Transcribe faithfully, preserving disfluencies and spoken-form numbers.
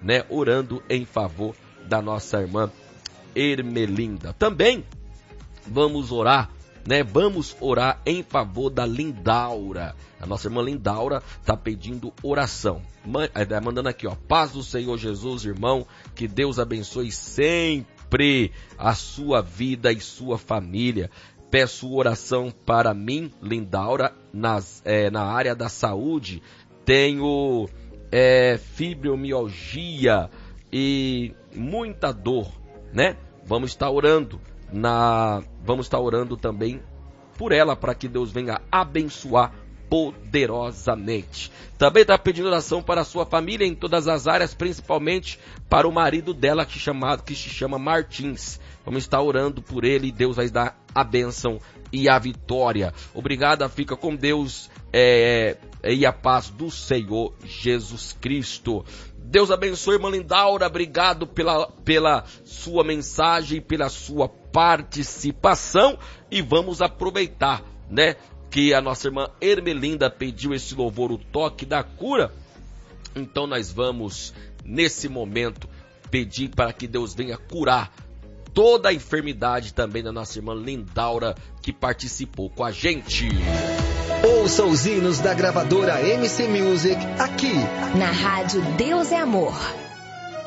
né, orando em favor da nossa irmã Ermelinda. Também vamos orar, né? Vamos orar em favor da Lindaura. A nossa irmã Lindaura está pedindo oração. Mandando aqui, ó. Paz do Senhor Jesus, irmão. Que Deus abençoe sempre a sua vida e sua família. Peço oração para mim, Lindaura, nas, é, na área da saúde. Tenho é, fibromialgia e muita dor, né? Vamos estar orando. Na, vamos estar orando também por ela, para que Deus venha abençoar poderosamente. Também está pedindo oração para a sua família em todas as áreas, principalmente para o marido dela, que, chamado, que se chama Martins. Vamos estar orando por ele e Deus vai dar a bênção e a vitória. Obrigada, fica com Deus é, e a paz do Senhor Jesus Cristo. Deus abençoe, irmã Lindaura, obrigado pela, pela sua mensagem, pela sua participação, e vamos aproveitar, né, que a nossa irmã Ermelinda pediu esse louvor, o toque da cura. Então nós vamos, nesse momento, pedir para que Deus venha curar toda a enfermidade também da nossa irmã Lindaura, que participou com a gente. Ouça os hinos da gravadora M C Music aqui na Rádio Deus é Amor.